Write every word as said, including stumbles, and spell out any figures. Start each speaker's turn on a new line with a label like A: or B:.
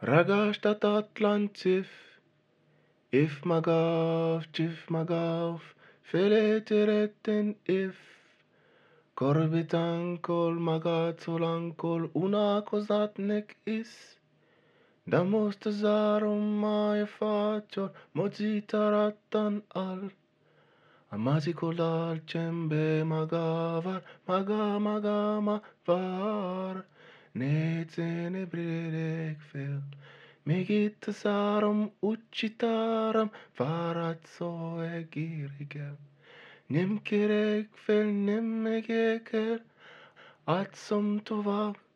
A: Ragashtat Atlantif, if magav, chif magav, feletereten if, korbitan kol magatulan kol una kozatnek is, damostazarum maefator, mozitaratan al, amazikolal chembe magavar, maga maga mavar, netzene brirek fel. Megitasaram uchitaram faratso egirigel. Nimkirek fel nimmegekel atsom tovav